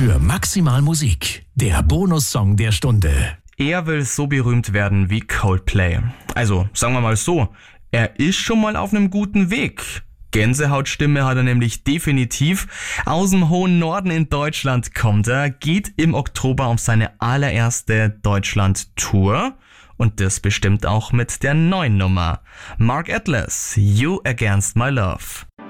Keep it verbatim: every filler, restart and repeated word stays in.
für Maximal Musik, der Bonussong der Stunde. Er will so berühmt werden wie Coldplay. Also, sagen wir mal so, er ist schon mal auf einem guten Weg. Gänsehautstimme hat er nämlich definitiv. Aus dem hohen Norden in Deutschland kommt er, geht im Oktober auf seine allererste Deutschland-Tour. Und das bestimmt auch mit der neuen Nummer. Mark Atlas, You Against My Love.